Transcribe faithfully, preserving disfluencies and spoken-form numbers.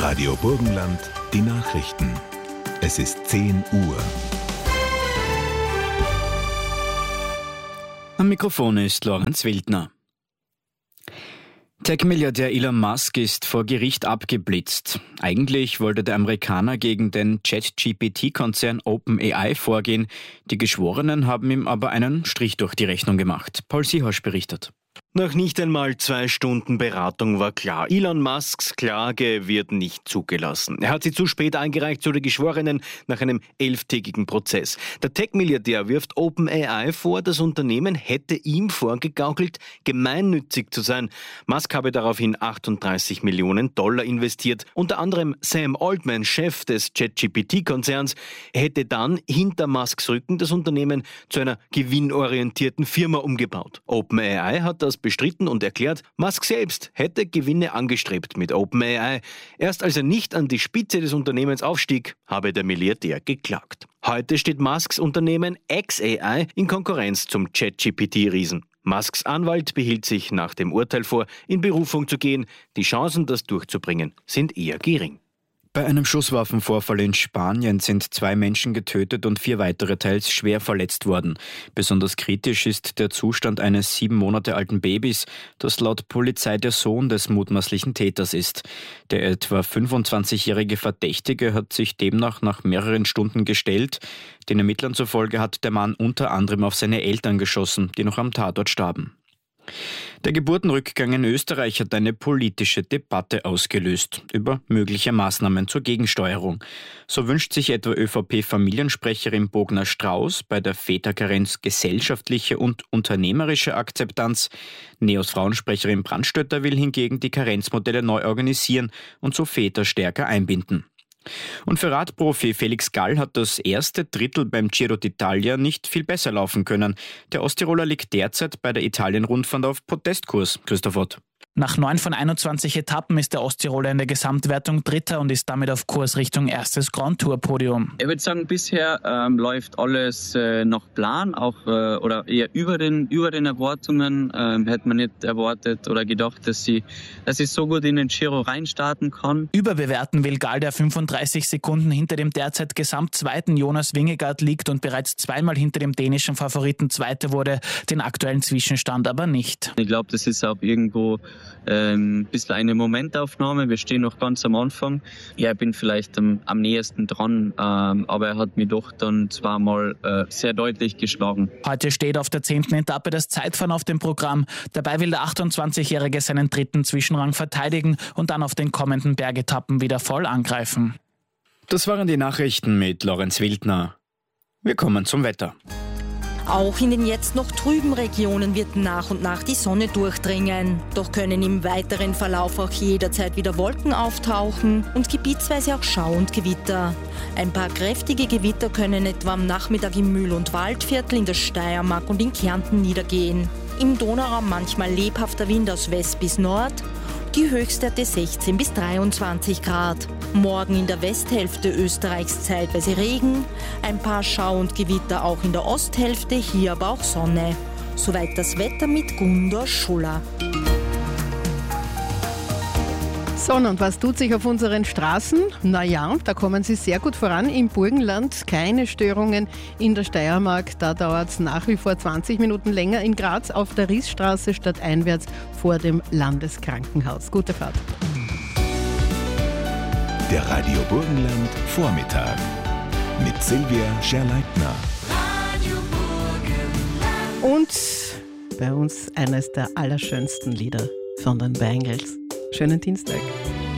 Radio Burgenland, die Nachrichten. Es ist zehn Uhr. Am Mikrofon ist Lorenz Wildner. Tech-Milliardär Elon Musk ist vor Gericht abgeblitzt. Eigentlich wollte der Amerikaner gegen den Chat-G P T-Konzern OpenAI vorgehen. Die Geschworenen haben ihm aber einen Strich durch die Rechnung gemacht. Paul Siehasch berichtet. Nach nicht einmal zwei Stunden Beratung war klar, Elon Musks Klage wird nicht zugelassen. Er hat sie zu spät eingereicht zu den Geschworenen nach einem elftägigen Prozess. Der Tech-Milliardär wirft OpenAI vor, das Unternehmen hätte ihm vorgegaukelt, gemeinnützig zu sein. Musk habe daraufhin achtunddreißig Millionen Dollar investiert. Unter anderem Sam Altman, Chef des Chat-G P T-Konzerns, hätte dann hinter Musks Rücken das Unternehmen zu einer gewinnorientierten Firma umgebaut. OpenAI hat das bestritten und erklärt, Musk selbst hätte Gewinne angestrebt mit OpenAI. Erst als er nicht an die Spitze des Unternehmens aufstieg, habe der Milliardär geklagt. Heute steht Musks Unternehmen xAI in Konkurrenz zum Chat-G P T-Riesen. Musks Anwalt behielt sich nach dem Urteil vor, in Berufung zu gehen. Die Chancen, das durchzubringen, sind eher gering. Bei einem Schusswaffenvorfall in Spanien sind zwei Menschen getötet und vier weitere teils schwer verletzt worden. Besonders kritisch ist der Zustand eines sieben Monate alten Babys, das laut Polizei der Sohn des mutmaßlichen Täters ist. Der etwa fünfundzwanzigjährige Verdächtige hat sich demnach nach mehreren Stunden gestellt. Den Ermittlern zufolge hat der Mann unter anderem auf seine Eltern geschossen, die noch am Tatort starben. Der Geburtenrückgang in Österreich hat eine politische Debatte ausgelöst über mögliche Maßnahmen zur Gegensteuerung. So wünscht sich etwa ÖVP-Familiensprecherin Bogner-Strauß bei der Väterkarenz gesellschaftliche und unternehmerische Akzeptanz. Neos-Frauensprecherin Brandstötter will hingegen die Karenzmodelle neu organisieren und so Väter stärker einbinden. Und für Radprofi Felix Gall hat das erste Drittel beim Giro d'Italia nicht viel besser laufen können. Der Osttiroler liegt derzeit bei der Italien-Rundfahrt auf Podestkurs. Christoph Ott. Nach neun von einundzwanzig Etappen ist der Osttiroler in der Gesamtwertung Dritter und ist damit auf Kurs Richtung erstes Grand Tour-Podium. Ich würde sagen, bisher ähm, läuft alles äh, nach Plan, auch äh, oder eher über den über den Erwartungen. Ähm, hätte man nicht erwartet oder gedacht, dass sie, dass ich so gut in den Giro reinstarten kann. Überbewerten will Gall, der fünfunddreißig Sekunden hinter dem derzeit Gesamtzweiten Jonas Vingegaard liegt und bereits zweimal hinter dem dänischen Favoriten Zweiter wurde, den aktuellen Zwischenstand aber nicht. Ich glaube, das ist auch irgendwo Ähm, ein bisschen eine Momentaufnahme. Wir stehen noch ganz am Anfang. Ja, ich bin vielleicht am, am nächsten dran, ähm, aber er hat mich doch dann zweimal äh, sehr deutlich geschlagen. Heute steht auf der zehnten Etappe das Zeitfahren auf dem Programm. Dabei will der achtundzwanzigjährige seinen dritten Zwischenrang verteidigen und dann auf den kommenden Bergetappen wieder voll angreifen. Das waren die Nachrichten mit Lorenz Wildner. Wir kommen zum Wetter. Auch in den jetzt noch trüben Regionen wird nach und nach die Sonne durchdringen. Doch können im weiteren Verlauf auch jederzeit wieder Wolken auftauchen und gebietsweise auch Schau und Gewitter. Ein paar kräftige Gewitter können etwa am Nachmittag im Mühl- und Waldviertel, in der Steiermark und in Kärnten niedergehen. Im Donauraum manchmal lebhafter Wind aus West bis Nord. Die Höchstwerte sechzehn bis dreiundzwanzig Grad. Morgen in der Westhälfte Österreichs zeitweise Regen, ein paar Schau- und Gewitter auch in der Osthälfte, hier aber auch Sonne. Soweit das Wetter mit Gundor Schuller. So, und was tut sich auf unseren Straßen? Naja, da kommen sie sehr gut voran im Burgenland. Keine Störungen in der Steiermark. Da dauert es nach wie vor zwanzig Minuten länger. In Graz auf der Rißstraße stadteinwärts vor dem Landeskrankenhaus. Gute Fahrt. Der Radio Burgenland Vormittag mit Silvia Scherleitner. Und bei uns eines der allerschönsten Lieder von den Bangles. Schönen Dienstag.